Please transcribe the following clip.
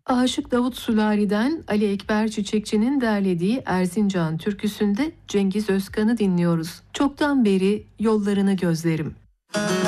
Aşık Davut Sulari'den Ali Ekber Çiçekçi'nin derlediği Erzincan türküsünde Cengiz Özkan'ı dinliyoruz. Çoktan beri yollarını gözlerim.